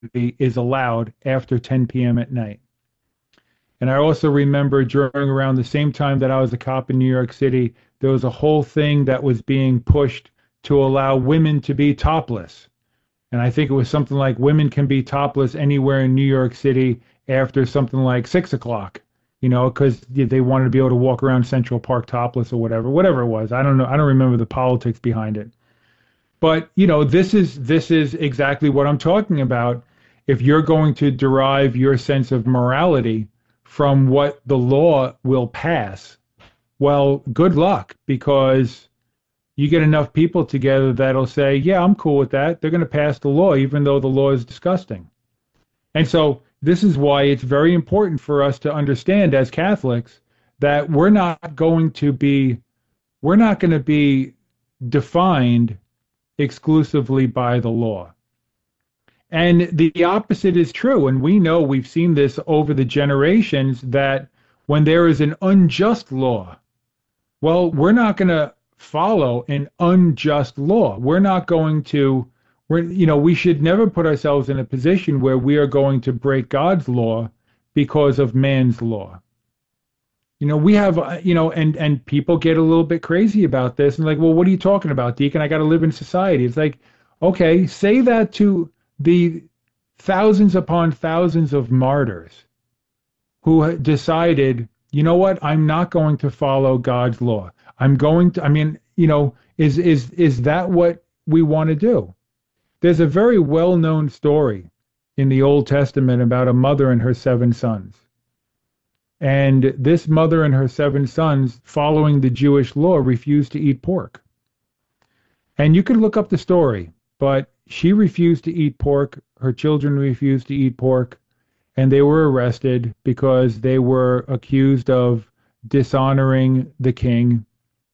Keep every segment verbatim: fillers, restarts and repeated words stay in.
is allowed after ten p m at night. And I also remember during around the same time that I was a cop in New York City, there was a whole thing that was being pushed to allow women to be topless. And I think it was something like women can be topless anywhere in New York City after something like six o'clock, you know, because they wanted to be able to walk around Central Park topless or whatever, whatever it was. I don't know. I don't remember the politics behind it. But, you know, this is this is exactly what I'm talking about. If you're going to derive your sense of morality from what the law will pass, well, good luck because you get enough people together that'll say, yeah, I'm cool with that. They're going to pass the law, even though the law is disgusting. And so this is why it's very important for us to understand as Catholics that we're not going to be, we're not going to be defined exclusively by the law. And the opposite is true. And we know we've seen this over the generations that when there is an unjust law, well, we're not going to follow an unjust law. We're not going to, we're, you know, we should never put ourselves in a position where we are going to break God's law because of man's law. You know, we have, uh, you know, and and people get a little bit crazy about this and like, well, what are you talking about, Deacon? I got to live in society. It's like, okay, say that to the thousands upon thousands of martyrs who decided, you know what, I'm not going to follow God's law. I'm going to, I mean, you know, is is is that what we want to do? There's a very well-known story in the Old Testament about a mother and her seven sons. And this mother and her seven sons, following the Jewish law, refused to eat pork. And you can look up the story, but she refused to eat pork. Her children refused to eat pork. And they were arrested because they were accused of dishonoring the king.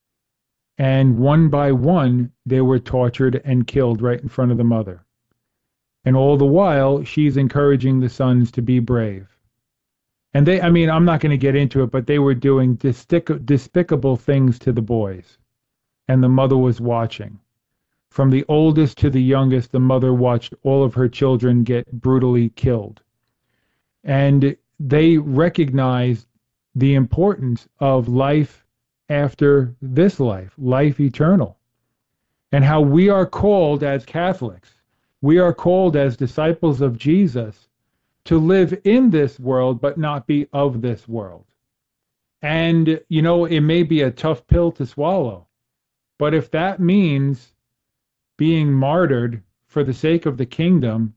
And one by one, they were tortured and killed right in front of the mother. And all the while, she's encouraging the sons to be brave. And they, I mean, I'm not going to get into it, but they were doing destic- despicable things to the boys. And the mother was watching. From the oldest to the youngest, the mother watched all of her children get brutally killed. And they recognized the importance of life after this life, life eternal, and how we are called as Catholics, we are called as disciples of Jesus to live in this world, but not be of this world. And, you know, it may be a tough pill to swallow, but if that means being martyred for the sake of the kingdom,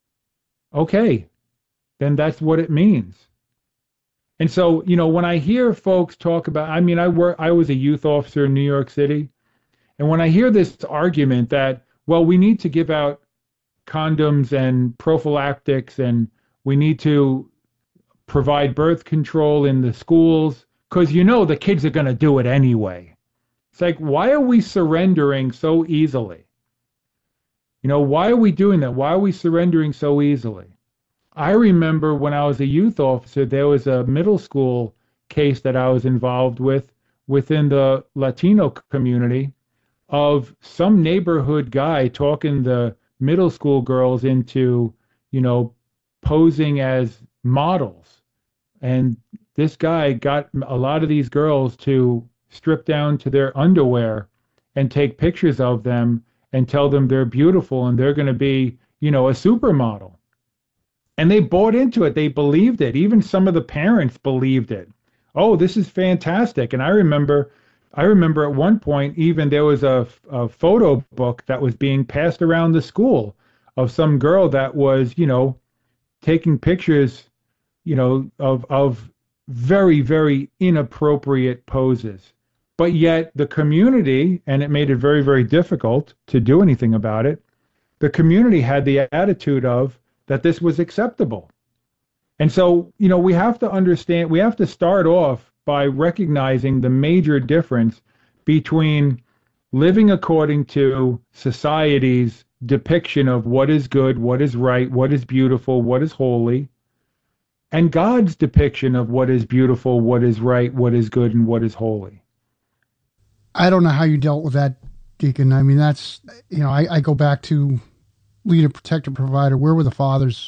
okay, then that's what it means. And so, you know, when I hear folks talk about, I mean, I work, I was a youth officer in New York City, and when I hear this argument that, well, we need to give out condoms and prophylactics and we need to provide birth control in the schools because you know the kids are going to do it anyway. It's like, why are we surrendering so easily? You know, why are we doing that? Why are we surrendering so easily? I remember when I was a youth officer, there was a middle school case that I was involved with within the Latino community of some neighborhood guy talking the middle school girls into, you know, posing as models. And this guy got a lot of these girls to strip down to their underwear and take pictures of them and tell them they're beautiful and they're going to be, you know, a supermodel. And they bought into it. They believed it. Even some of the parents believed it. Oh, this is fantastic. And I remember, I remember at one point, even there was a, a photo book that was being passed around the school of some girl that was, you know, taking pictures, you know, of, of very, very inappropriate poses. But yet the community, and it made it very, very difficult to do anything about it, the community had the attitude of, that this was acceptable. And so, you know, we have to understand, we have to start off by recognizing the major difference between living according to society's depiction of what is good, what is right, what is beautiful, what is holy, and God's depiction of what is beautiful, what is right, what is good, and what is holy. I don't know how you dealt with that, Deacon. I mean, that's, you know, I, I go back to lead a protective provider, where were the fathers